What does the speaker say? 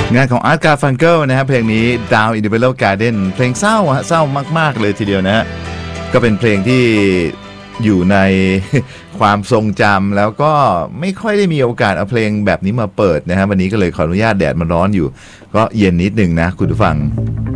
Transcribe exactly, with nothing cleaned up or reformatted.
งานของ Art Garfunkel นะฮะเพลงนี้ Down in the Below Garden เพลงเศร้าฮะเศร้ามากๆเลยทีเดียวนะฮะก็เป็นเพลงที่อยู่ใน ความทรงจำแล้วก็ไม่ค่อยได้มีโอกาสเอาเพลงแบบนี้มาเปิดนะฮะวันนี้ก็เลยขออนุญาตแดดมันร้อนอยู่ก็เย็นนิดนึงนะคุณผู้ฟัง